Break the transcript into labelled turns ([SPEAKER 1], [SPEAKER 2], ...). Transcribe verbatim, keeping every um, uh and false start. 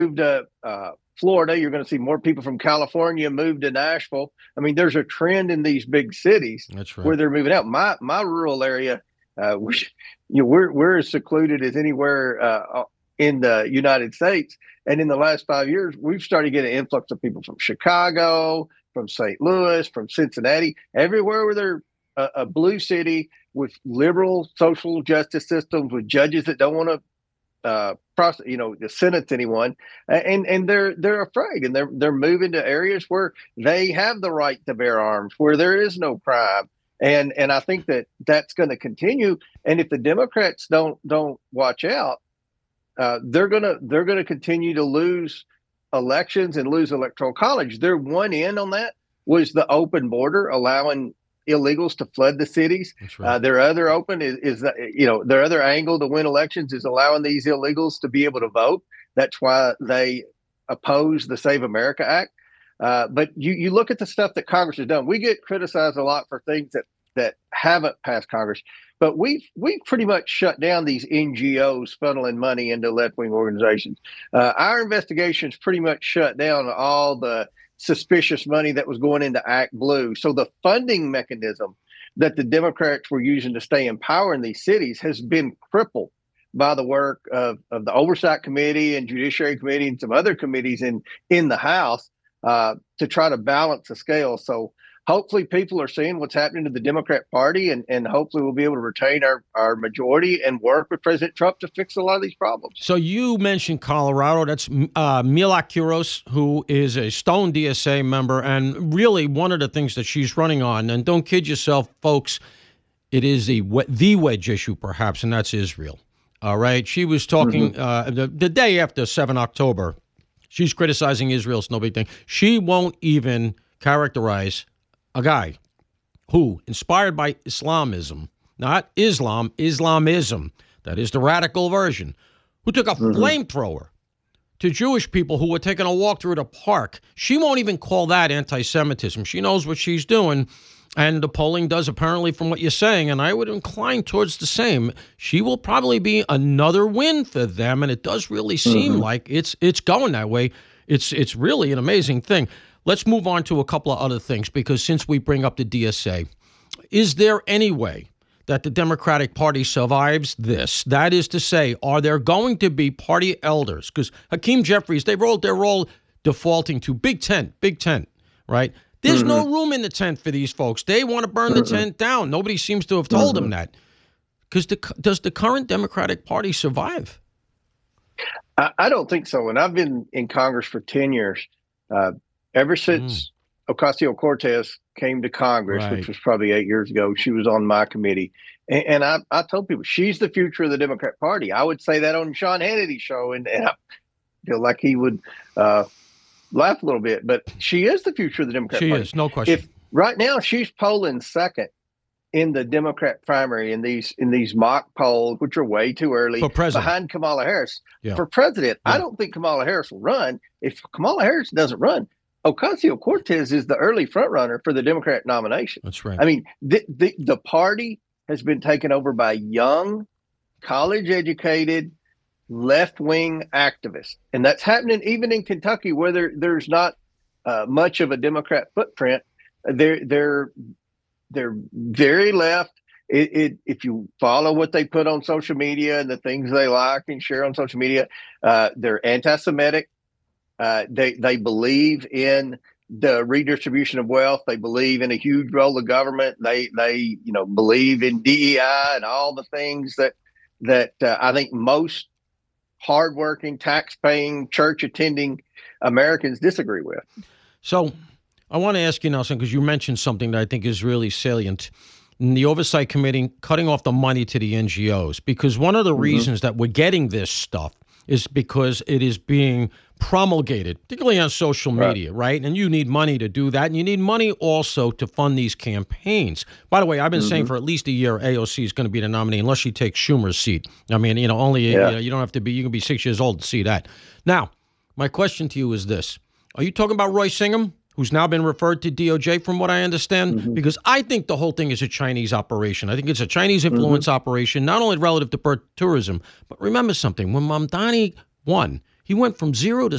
[SPEAKER 1] to uh, Florida. You're going to see more people from California move to Nashville. I mean, there's a trend in these big cities
[SPEAKER 2] That's right.
[SPEAKER 1] where they're moving out. My my rural area, uh, we, you know, we're we're as secluded as anywhere uh, in the United States. And in the last five years, we've started getting an influx of people from Chicago, from Saint Louis, from Cincinnati, everywhere where they're a, a blue city with liberal social justice systems, with judges that don't want to uh process, you know, sentence anyone, and and they're they're afraid, and they're they're moving to areas where they have the right to bear arms, where there is no crime, and and I think that that's going to continue. And if the Democrats don't don't watch out, uh, they're gonna they're gonna continue to lose elections and lose electoral college. Their one end on that was the open border, allowing illegals to flood the cities.
[SPEAKER 2] Right.
[SPEAKER 1] Uh, their other open is, is that, you know, their other angle to win elections is allowing these illegals to be able to vote. That's why they oppose the Save America Act. Uh, but you, you look at the stuff that Congress has done. We get criticized a lot for things that, that haven't passed Congress, but we've we've pretty much shut down these N G Os funneling money into left-wing organizations. Uh, our investigations pretty much shut down all the suspicious money that was going into Act Blue. So the funding mechanism that the Democrats were using to stay in power in these cities has been crippled by the work of, of the Oversight Committee and Judiciary Committee and some other committees in, in the House uh, to try to balance the scale. So hopefully people are seeing what's happening to the Democrat Party, and, and hopefully we'll be able to retain our, our majority and work with President Trump to fix a lot of these problems.
[SPEAKER 2] So you mentioned Colorado. That's uh, Mila Kuros, who is a Stone D S A member, and really one of the things that she's running on, and don't kid yourself, folks, it is the, the wedge issue perhaps, and that's Israel. All right? She was talking mm-hmm. uh, the, the day after the seventh of October. She's criticizing Israel. It's no big thing. She won't even characterize a guy who, inspired by Islamism, not Islam, Islamism, that is the radical version, who took a mm-hmm. flamethrower to Jewish people who were taking a walk through the park. She won't even call that anti-Semitism. She knows what she's doing, and the polling does apparently from what you're saying, and I would incline towards the same. She will probably be another win for them, and it does really seem mm-hmm. like it's it's going that way. It's it's really an amazing thing. Let's move on to a couple of other things, because since we bring up the D S A, is there any way that the Democratic Party survives this? That is to say, are there going to be party elders? Because Hakeem Jeffries, they rolled, they're all defaulting to Big Tent, Big Tent, right? There's mm-hmm. no room in the tent for these folks. They want to burn mm-hmm. the tent down. Nobody seems to have told mm-hmm. them that. Because the, does the current Democratic Party survive?
[SPEAKER 1] I, I don't think so. And I've been in Congress for ten years. Uh, Ever since mm. Ocasio-Cortez came to Congress, right. which was probably eight years ago, she was on my committee. And, and I, I told people, she's the future of the Democrat Party. I would say that on Sean Hannity's show, and, and I feel like he would uh, laugh a little bit. But she is the future of the Democrat
[SPEAKER 2] she
[SPEAKER 1] Party.
[SPEAKER 2] She is, no question.
[SPEAKER 1] If right now she's polling second in the Democrat primary in these in these mock polls, which are way too early,
[SPEAKER 2] for president.
[SPEAKER 1] behind Kamala Harris.
[SPEAKER 2] Yeah.
[SPEAKER 1] For president,
[SPEAKER 2] yeah.
[SPEAKER 1] I don't think Kamala Harris will run. If Kamala Harris doesn't run, Ocasio-Cortez is the early frontrunner for the Democrat nomination.
[SPEAKER 2] That's right.
[SPEAKER 1] I mean, the, the the party has been taken over by young, college-educated, left-wing activists, and that's happening even in Kentucky, where there, there's not uh, much of a Democrat footprint. They're they're they're very left. It, it, if you follow what they put on social media and the things they like and share on social media, uh, they're anti-Semitic. Uh, they they believe in the redistribution of wealth. They believe in a huge role of government. They they you know believe in D E I and all the things that that uh, I think most hardworking, tax-paying, church-attending Americans disagree with.
[SPEAKER 2] So I want to ask you, Nelson, because you mentioned something that I think is really salient. In the Oversight Committee, cutting off the money to the N G Os, because one of the mm-hmm. reasons that we're getting this stuff is because it is being promulgated, particularly on social media, right. right? And you need money to do that. And you need money also to fund these campaigns. By the way, I've been mm-hmm. saying for at least a year, A O C is going to be the nominee unless she takes Schumer's seat. I mean, you know, only, yeah. you know, you don't have to be, you can be six years old to see that. Now, my question to you is this. Are you talking about Roy Singham, who's now been referred to D O J from what I understand? Mm-hmm. Because I think the whole thing is a Chinese operation. I think it's a Chinese influence mm-hmm. operation, not only relative to tourism, but remember something. When Mamdani won, He went from zero to